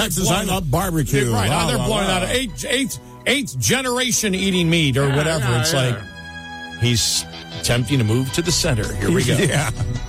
Texas, I love barbecue. Right, Wow, they're wow, blowing wow. out eighth generation eating meat or whatever. yeah, It's yeah. like he's attempting to move to the center. Here we go. Yeah.